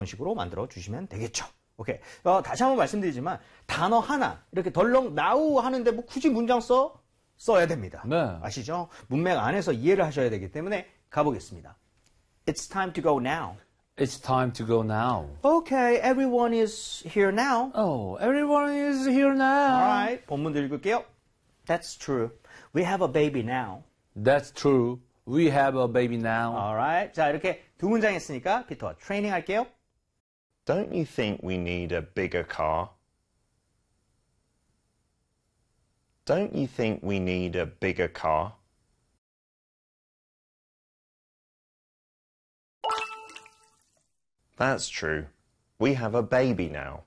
식으로 만들어 주시면 되겠죠. 오케이. 다시 한번 말씀드리지만 단어 하나 이렇게 덜렁 나우 하는데 뭐 굳이 문장 써야 됩니다. 네. 아시죠? 문맥 안에서 이해를 하셔야 되기 때문에 가보겠습니다. It's time to go now. It's time to go now. Okay, everyone is here now. Oh, everyone is here now. Alright, 본문도 읽을게요. That's true. We have a baby now. That's true. We have a baby now. Alright, 자 이렇게 두 문장 했으니까 피터와 트레이닝 할게요. Don't you think we need a bigger car? Don't you think we need a bigger car? That's true. We have a baby now.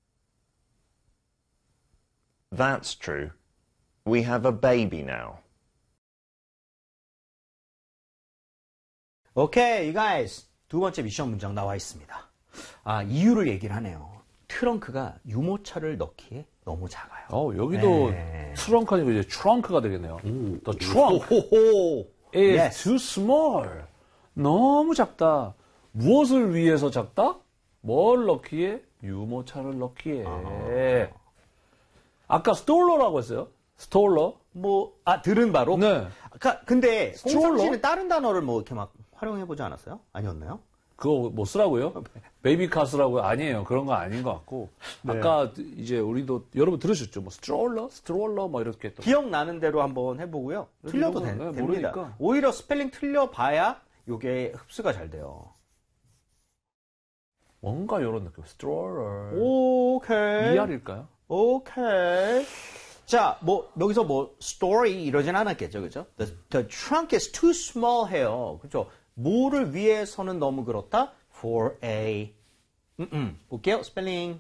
That's true. We have a baby now. Okay, you guys. 두 번째 미션 문장 나와 있습니다. 이유를 얘기를 하네요. 트렁크가 유모차를 넣기에 너무 작아요. 여기도 트렁크 아니고 이제 트렁크가 되겠네요. The trunk is Yes. too small. 너무 작다. 무엇을 위해서 작다? 뭘 넣기에? 유모차를 넣기에. 아까 스톨러라고 했어요. 스톨러? 들은 바로? 네. 근데 스트롤러? 홍상 씨는 다른 단어를 뭐 이렇게 막 활용해보지 않았어요? 아니었나요? 그거 뭐 쓰라고요? 베이비카 쓰라고요? 아니에요. 그런 거 아닌 것 같고. 네. 아까 이제 우리도 여러분 들으셨죠? 뭐 스트롤러 뭐 이렇게 또. 기억나는 대로 한번 해보고요. 틀려도 이런 거, 됩니다. 모르니까. 오히려 스펠링 틀려봐야 이게 흡수가 잘 돼요. 뭔가 이런 느낌. 스트롤러. 오케이. ER일까요? 오케이. 자, 여기서 story 이러진 않았겠죠, 그죠? The trunk is too small 해요. 그죠? 뭐를 위해서는 너무 그렇다? For a. 볼게요. 스펠링.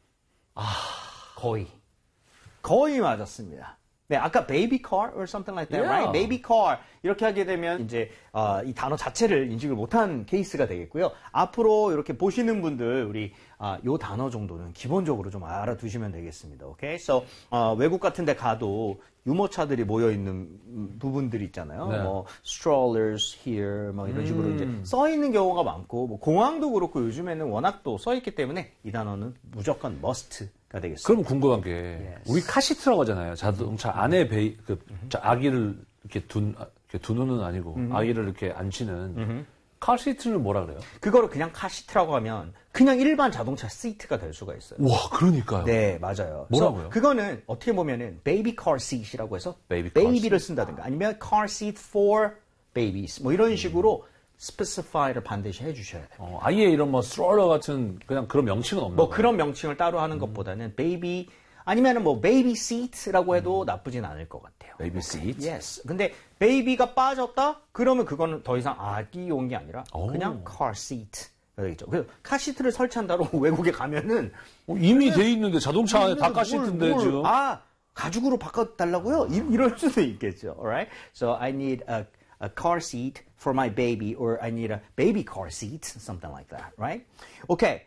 거의 맞았습니다. 네, 아까 baby car or something like that, Yeah. right? baby car 이렇게 하게 되면 이제 이 단어 자체를 인식을 못한 케이스가 되겠고요. 앞으로 이렇게 보시는 분들 우리 요 단어 정도는 기본적으로 좀 알아두시면 되겠습니다. 오케이? So 외국 같은데 가도 유모차들이 모여 있는 부분들이 있잖아요. 네. 뭐 strollers here 뭐 이런 식으로 이제 써 있는 경우가 많고 뭐 공항도 그렇고 요즘에는 워낙 또 써 있기 때문에 이 단어는 무조건 must가 되겠습니다. 그럼 궁금한 게 우리 카시트라고 하잖아요. 자동차 안에 아기를 이렇게 두는 아니고 아기를 이렇게 앉히는 카시트는 뭐라 그래요? 그거를 그냥 카시트라고 하면 그냥 일반 자동차 시트가 될 수가 있어요. 와, 그러니까요. 네, 맞아요. 뭐라고요? So, 그거는 어떻게 보면은 baby car seat이라고 해서 Baby car baby를 쓴다든가 아니면 car seat for babies 뭐 이런 식으로 specify를 반드시 해주셔야 돼요. 아예 이런 뭐 스트롤러 같은 그냥 그런 명칭은 없나 봐요. 그런 명칭을 따로 하는 것보다는 baby 아니면은 baby seat라고 해도 나쁘진 않을 것 같아요. 베이비 시트? Yes. 근데 베이비가 빠졌다? 그러면 그거는 더 이상 아기용이 아니라 그냥 car seat. 되겠죠. 그래서 카시트를 설치한다로 외국에 가면은 이미 돼 있는데 자동차 안에 다 카시트인데 지금. 가죽으로 바꿔달라고요? 이럴 수도 있겠죠. Alright? So I need a car seat for my baby or I need a baby car seat, something like that. Right? Okay.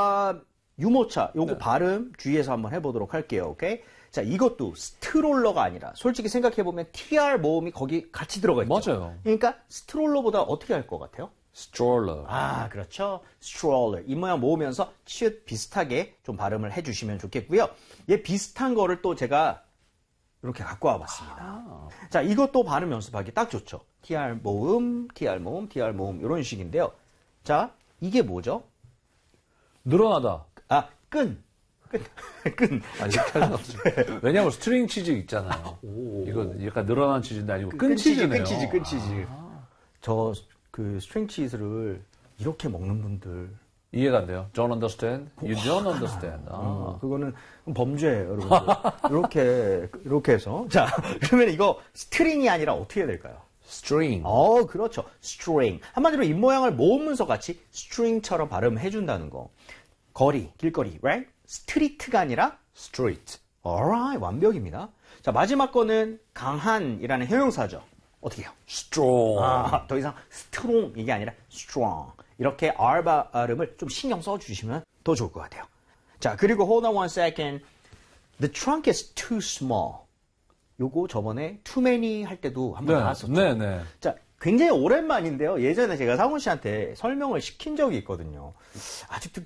유모차, 요거 발음 주의해서 한번 해보도록 할게요. 오케이? 자, 이것도 스트롤러가 아니라 솔직히 생각해보면 TR 모음이 거기 같이 들어가 있죠. 맞아요. 그러니까 스트롤러보다 어떻게 할 것 같아요? 스트롤러. 그렇죠. stroller. 이 모양 모으면서 치읓 비슷하게 좀 발음을 해주시면 좋겠고요. 얘 비슷한 거를 또 제가 이렇게 갖고 와봤습니다. 자, 이것도 발음 연습하기 딱 좋죠. TR 모음, TR 모음, TR 모음 이런 식인데요. 자, 이게 뭐죠? 늘어나다. 끈. 아니, 이렇게 하는 없죠. 왜냐면 스트링 치즈 있잖아요. 이거 약간 늘어난 치즈인데 아니고 끈 치즈네요. 끈 치즈. 저 그 스트링 치즈를 이렇게 먹는 분들 이해가 안 돼요. Don't understand? You don't understand. 그거는 범죄예요, 여러분들. 이렇게 해서. 자, 그러면 이거 스트링이 아니라 어떻게 해야 될까요? string. 그렇죠. string. 한마디로 입모양을 모으면서 같이 string처럼 발음해 준다는 거. 거리, 길거리, right? 스트리트가 아니라 street. alright, 완벽입니다. 자, 마지막 거는 강한이라는 형용사죠. 어떻게 해요? strong. 더 이상 strong 이게 아니라 strong. 이렇게 R 발음을 좀 신경 써주시면 더 좋을 것 같아요. 자, 그리고 hold on one second. The trunk is too small. 요거 저번에 too many 할 때도 한번 나왔었죠. 네. 자, 굉장히 오랜만인데요. 예전에 제가 상훈 씨한테 설명을 시킨 적이 있거든요. 아직도